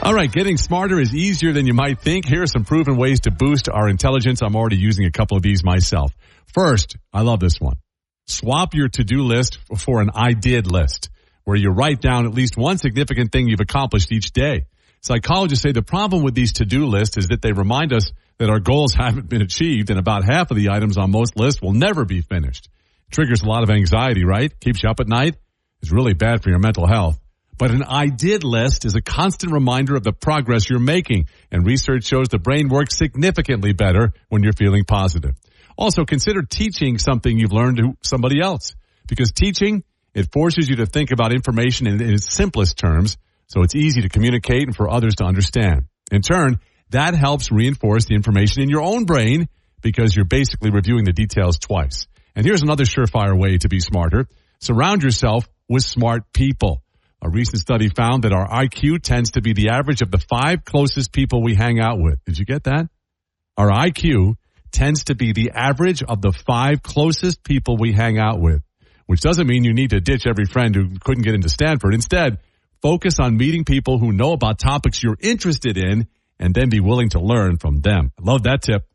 All right, getting smarter is easier than you might think. Here are some proven ways to boost our intelligence. I'm already using a couple of these myself. First, I love this one. Swap your to-do list for an I did list, where you write down at least one significant thing you've accomplished each day. Psychologists say the problem with these to-do lists is that they remind us that our goals haven't been achieved, and about half of the items on most lists will never be finished. It triggers a lot of anxiety, right? Keeps you up at night. It's really bad for your mental health. But an I did list is a constant reminder of the progress you're making, and research shows the brain works significantly better when you're feeling positive. Also, consider teaching something you've learned to somebody else, because teaching, it forces you to think about information in its simplest terms, so it's easy to communicate and for others to understand. In turn, that helps reinforce the information in your own brain because you're basically reviewing the details twice. And here's another surefire way to be smarter. Surround yourself with smart people. A recent study found that our IQ tends to be the average of the 5 closest people we hang out with. Did you get that? Our IQ tends to be the average of the 5 closest people we hang out with, which doesn't mean you need to ditch every friend who couldn't get into Stanford. Instead, focus on meeting people who know about topics you're interested in and then be willing to learn from them. I love that tip.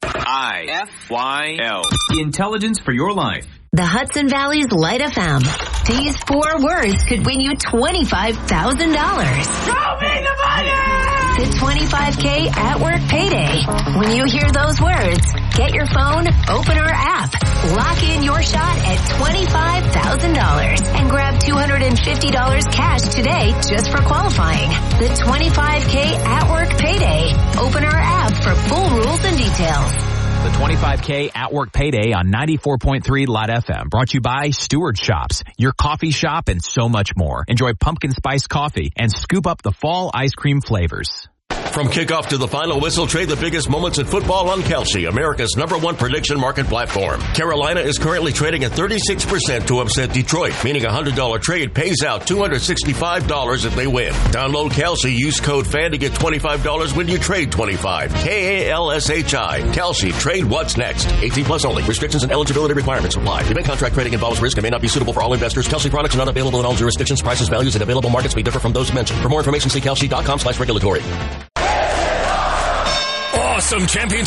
IFYL. Intelligence for your life. The Hudson Valley's Light FM. These 4 words could win you $25,000. Show me the money! The 25K at work payday. When you hear those words, get your phone, open our app, lock in your shot at $25,000, and grab $250 cash today just for qualifying. The 25K at work payday. Open our app for full rules and details. The 25K at work payday on 94.3 Light FM. Brought to you by Stewart Shops, your coffee shop, and so much more. Enjoy pumpkin spice coffee and scoop up the fall ice cream flavors. From kickoff to the final whistle, trade the biggest moments in football on Kalshi, America's #1 prediction market platform. Carolina is currently trading at 36% to upset Detroit, meaning a $100 trade pays out $265 if they win. Download Kalshi, use code FAN to get $25 when you trade 25. Kalshi. Kalshi, trade what's next. 18 plus only. Restrictions and eligibility requirements apply. Event contract trading involves risk and may not be suitable for all investors. Kalshi products are not available in all jurisdictions. Prices, values, and available markets may differ from those mentioned. For more information, see Kalshi.com/regulatory. Awesome championship